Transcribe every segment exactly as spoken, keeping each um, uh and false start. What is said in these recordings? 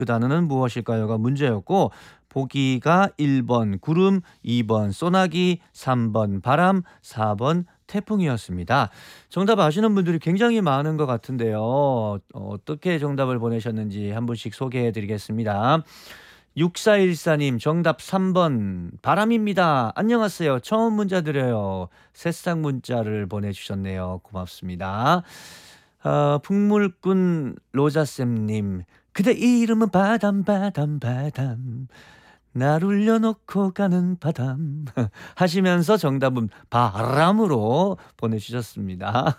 그 단어는 무엇일까요가 문제였고 보기가 일 번 구름, 이 번 소나기, 삼 번 바람, 사 번 태풍이었습니다. 정답 아시는 분들이 굉장히 많은 것 같은데요. 어, 어떻게 정답을 보내셨는지 한 분씩 소개해 드리겠습니다. 육사일사 님 정답 삼 번 바람입니다. 안녕하세요. 처음 문자 드려요. 새싹 문자를 보내주셨네요. 고맙습니다. 어, 풍물꾼 로자쌤님 그대 이름은 바담 바담 바담 날 울려놓고 가는 바담 하시면서 정답은 바람으로 보내주셨습니다.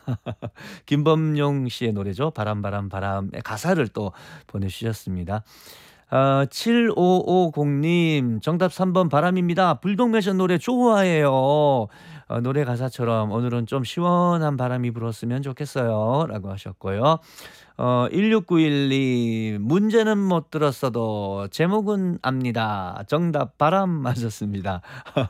김범용 씨의 노래죠. 바람 바람 바람의 가사를 또 보내주셨습니다. 어, 칠오오공 님 정답 삼 번 바람입니다. 불독매션 노래 좋아해요. 어, 노래 가사처럼 오늘은 좀 시원한 바람이 불었으면 좋겠어요 라고 하셨고요. 어, 일육구일 님 문제는 못 들었어도 제목은 압니다. 정답 바람 맞았습니다.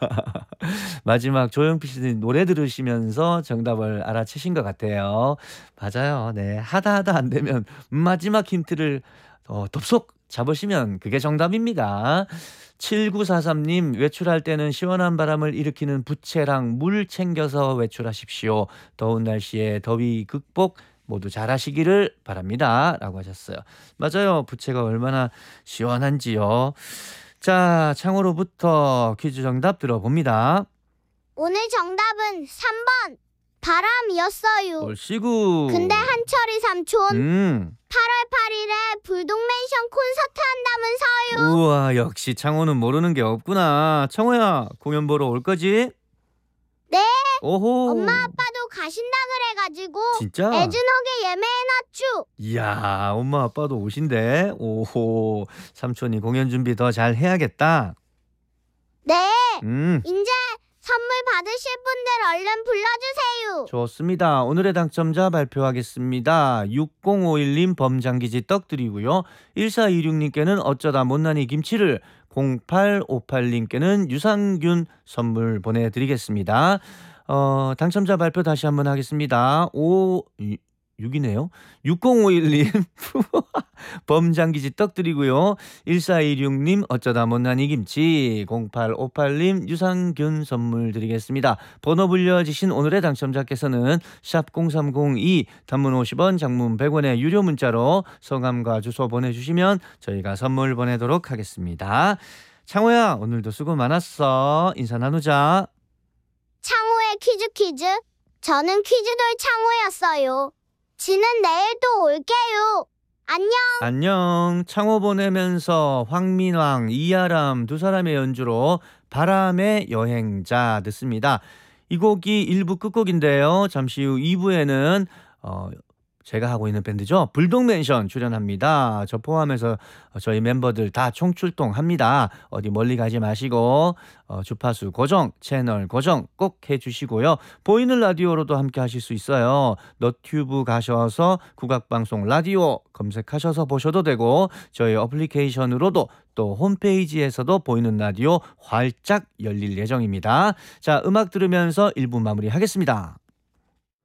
마지막 조영필 씨 노래 들으시면서 정답을 알아채신 것 같아요. 맞아요. 네, 하다 하다 안 되면 마지막 힌트를 어, 덥석 잡으시면 그게 정답입니다. 칠구사삼 님 외출할 때는 시원한 바람을 일으키는 부채랑 물 챙겨서 외출하십시오. 더운 날씨에 더위 극복 모두 잘하시기를 바랍니다 라고 하셨어요. 맞아요. 부채가 얼마나 시원한지요. 자, 창호로부터 퀴즈 정답 들어봅니다. 오늘 정답은 삼 번 바람이었어요. 얼씨구. 근데 한철이 삼촌 음. 팔월 팔일에 불독맨션 콘서트 한다면서요. 우와, 역시 창호는 모르는 게 없구나. 창호야, 공연 보러 올 거지? 네. 오호. 엄마 아빠도 가신다 그래가지고 진짜? 애준하게 예매해놨쥬. 이야, 엄마 아빠도 오신대. 오호, 삼촌이 공연 준비 더 잘 해야겠다. 네. 음. 이제 선물 받으실 분들 얼른 불러주세요. 좋습니다. 오늘의 당첨자 발표하겠습니다. 육공오일 님 범장기지 떡 드리고요. 일사이육 님께는 어쩌다 못난이 김치를, 공팔오팔 님께는 유산균 선물 보내드리겠습니다. 어, 당첨자 발표 다시 한번 하겠습니다. 오, 육이네요. 육공오일 님 범장기지 떡 드리고요. 일사이육 님 어쩌다 못난이 김치, 공팔오팔 님 유산균 선물 드리겠습니다. 번호 불려주신 오늘의 당첨자께서는 샵 공삼공이 단문 오십 원 장문 백 원의 유료 문자로 성함과 주소 보내주시면 저희가 선물 보내도록 하겠습니다. 창호야, 오늘도 수고 많았어. 인사 나누자. 창호의 퀴즈 퀴즈. 저는 퀴즈돌 창호였어요. 지는 내일 또 올게요. 안녕. 안녕. 창호 보내면서 황민왕, 이아람 두 사람의 연주로 바람의 여행자 듣습니다. 이 곡이 일 부 끝곡인데요. 잠시 후 이 부에는 어, 제가 하고 있는 밴드죠. 불독맨션 출연합니다. 저 포함해서 저희 멤버들 다 총출동합니다. 어디 멀리 가지 마시고 어, 주파수 고정, 채널 고정 꼭 해주시고요. 보이는 라디오로도 함께 하실 수 있어요. 너튜브 가셔서 국악방송 라디오 검색하셔서 보셔도 되고 저희 어플리케이션으로도 또 홈페이지에서도 보이는 라디오 활짝 열릴 예정입니다. 자, 음악 들으면서 일 부 마무리하겠습니다.